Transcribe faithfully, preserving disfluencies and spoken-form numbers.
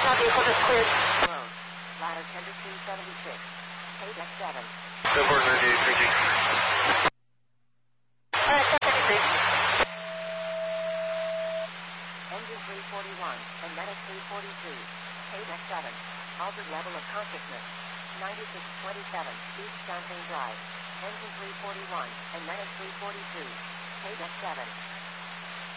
All vehicles is cleared. Road. Ladder ten to two seventy-six. Paydeck seven. Airport ninety-eight, three G. Uh, seventy-three. Engine three forty-one and Medic three forty-two. Paydeck seven. Altered level of consciousness. ninety-six twenty-seven East Champagne Drive. Engine three forty-one and Medic three forty-two. Paydeck seven.